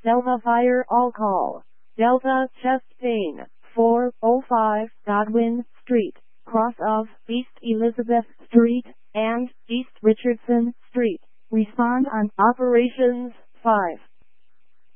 Delta Fire All Call. Delta Chest Pain, 405 Godwin Street, cross of East Elizabeth Street and East Richardson Street. Respond on Operations 5.